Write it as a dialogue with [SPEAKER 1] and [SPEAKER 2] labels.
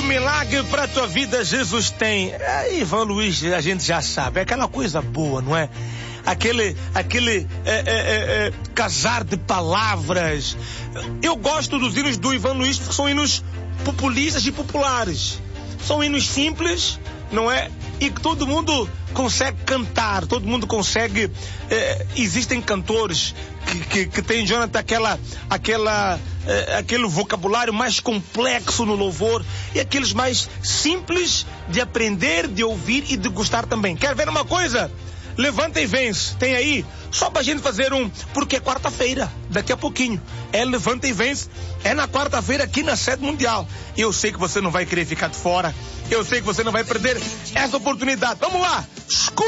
[SPEAKER 1] milagre pra tua vida Jesus tem. Ivan Luiz, a gente já sabe, é aquela coisa boa, não é? Aquele casar de palavras. Eu gosto dos hinos do Ivan Luiz, porque são hinos populistas e populares. São hinos simples, não é? E que todo mundo consegue cantar, todo mundo consegue. Existem cantores que têm, Jonathan, aquele vocabulário mais complexo no louvor, e aqueles mais simples de aprender, de ouvir e de gostar também. Quer ver uma coisa? Levanta e vence. Tem aí? Só pra gente fazer porque é quarta-feira, daqui a pouquinho. É Levanta e Vence. É na quarta-feira aqui na Sede Mundial. Eu sei que você não vai querer ficar de fora. Eu sei que você não vai perder essa oportunidade. Vamos lá!